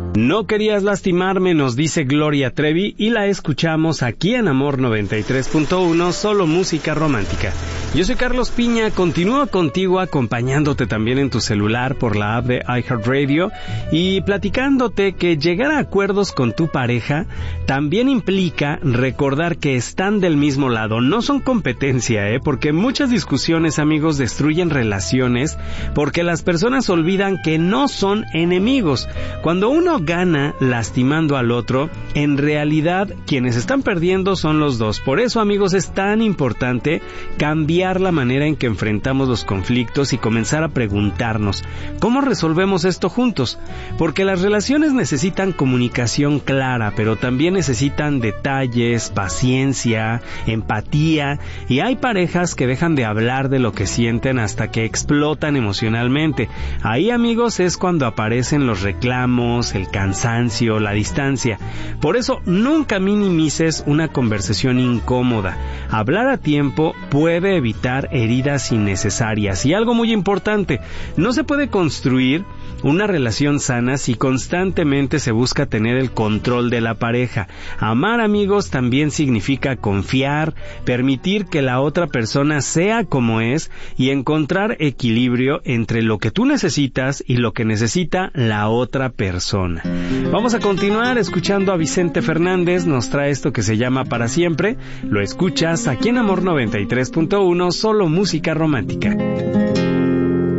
No querías lastimarme, nos dice Gloria Trevi, y la escuchamos aquí en Amor 93.1, solo música romántica. Yo soy Carlos Piña, continúo contigo acompañándote también en tu celular por la app de iHeartRadio y platicándote que llegar a acuerdos con tu pareja también implica recordar que están del mismo lado. No son competencia, porque muchas discusiones, amigos, destruyen relaciones porque las personas olvidan que no son enemigos. Cuando uno gana lastimando al otro, en realidad quienes están perdiendo son los dos. Por eso, amigos, es tan importante cambiar la manera en que enfrentamos los conflictos y comenzar a preguntarnos ¿cómo resolvemos esto juntos? Porque las relaciones necesitan comunicación clara, pero también necesitan detalles, paciencia, empatía, y hay parejas que dejan de hablar de lo que sienten hasta que explotan emocionalmente. Ahí, amigos, es cuando aparecen los reclamos, el cansancio, la distancia. Por eso, nunca minimices una conversación incómoda. Hablar a tiempo puede evitar heridas innecesarias. Y algo muy importante, no se puede construir una relación sana si constantemente se busca tener el control de la pareja. Amar, amigos, también significa confiar, permitir que la otra persona sea como es y encontrar equilibrio entre lo que tú necesitas y lo que necesita la otra persona. Vamos a continuar escuchando a Vicente Fernández, nos trae esto que se llama Para Siempre. Lo escuchas aquí en Amor 93.1, solo música romántica.